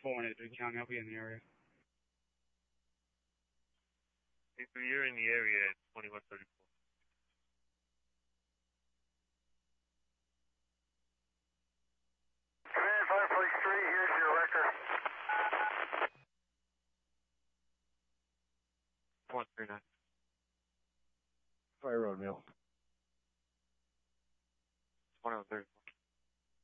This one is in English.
418 County, I'll be in the area. Okay, so you're in the area at 2134. Command 543, here's your record. 139. Fire Road, Neil. 2134.